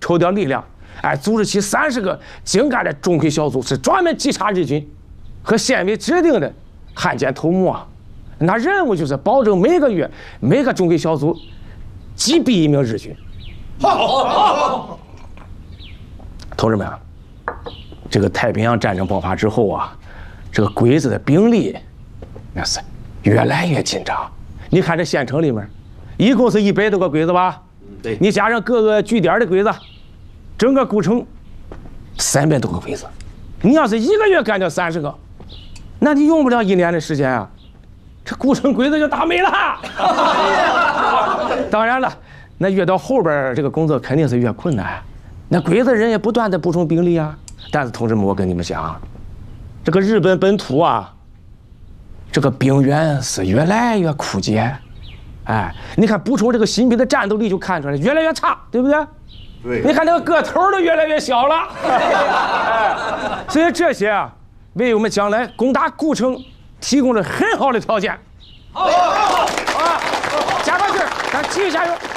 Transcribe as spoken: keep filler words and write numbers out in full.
抽调力量，哎，组织起三十个精干的中规小组，是专门稽查日军和县委指定的汉奸头目啊。那任务就是保证每个月每个中规小组击毙一名日军。好，好，好，同志们啊，这个太平洋战争爆发之后啊，这个鬼子的兵力那是越来越紧张。你看这县城里面，一共是一百多个鬼子吧？对，你加上各个据点的鬼子，整个古城三百多个鬼子。你要是一个月干掉三十个，那你用不了一年的时间啊，这古城鬼子就打没了。当然了，那越到后边这个工作肯定是越困难，那鬼子人也不断的补充兵力啊。但是同志们，我跟你们讲，这个日本本土啊，这个兵源是越来越枯竭。哎，你看补充这个新兵的战斗力就看出来越来越差，对不对？对。你看那个个头都越来越小了。哎，所以这些啊，为我们将来攻打古城提供了很好的条件。好，好，好，加把劲儿，咱继续加油。